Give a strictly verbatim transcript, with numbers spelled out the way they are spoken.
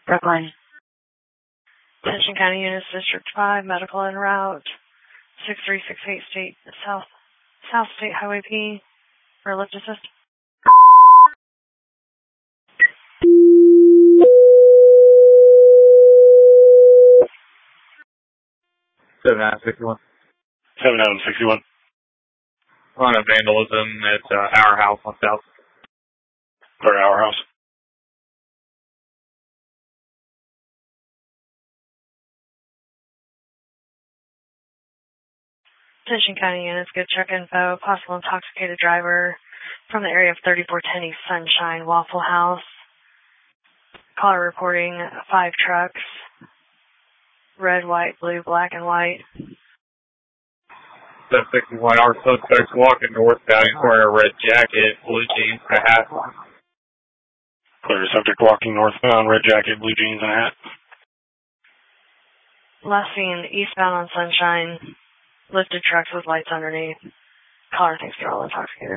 Brookline. Attention County Units, District five, medical en route, six three six eight State, South, South State Highway P, for lift assist. seven nine six one. seven nine six one. On a vandalism at uh, our house on South. Or our house. Attention County Units, good check info. Possible intoxicated driver from the area of thirty-four ten East Sunshine, Waffle House. Caller reporting five trucks. Red, white, blue, black, and white. seven sixty-one, our suspect's walking northbound. He's wearing a red jacket, blue jeans, and a hat. Clear subject walking northbound, red jacket, blue jeans, and a hat. Last seen eastbound on Sunshine. Lifted trucks with lights underneath. Caller thinks they're all intoxicated.